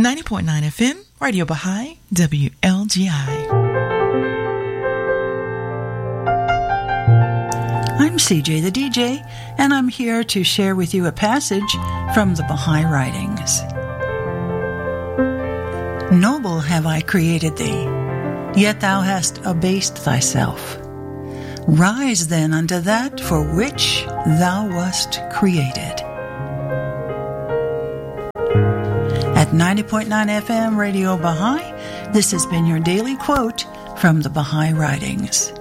90.9 FM, Radio Baha'i, WLGI. I'm CJ the DJ, and I'm here to share with you a passage from the Baha'i Writings. Noble have I created thee, yet thou hast abased thyself. Rise then unto that for which thou wast created. At 90.9 FM Radio Baha'i, this has been your daily quote from the Baha'i Writings.